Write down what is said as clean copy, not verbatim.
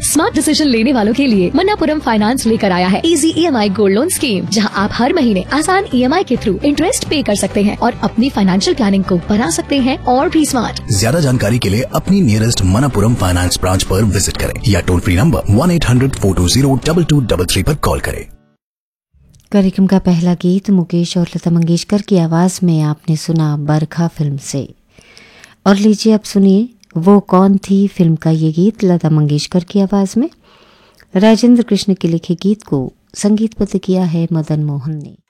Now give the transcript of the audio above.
Smart decision लेने वालों के लिए मन्नापुरम फाइनेंस लेकर आया है easy EMI gold loan scheme, जहां आप हर महीने आसान EMI के थ्रू इंटरेस्ट पे कर सकते हैं और अपनी फाइनेंशियल प्लानिंग को बना सकते हैं और भी स्मार्ट। ज्यादा जानकारी के लिए अपनी नियरेस्ट मन्नापुरम फाइनेंस ब्रांच पर विजिट करें या टोल फ्री नंबर 1-800-420-2233 पर कॉल करें। कार्यक्रम का पहला गीत मुकेश और लता मंगेशकर की आवाज में आपने सुना बरखा फिल्म से। और लीजिए अब सुनिए वो कौन थी फिल्म का ये गीत लता मंगेशकर की आवाज में। राजेंद्र कृष्ण के लिखे गीत को संगीतबद्ध किया है मदन मोहन ने।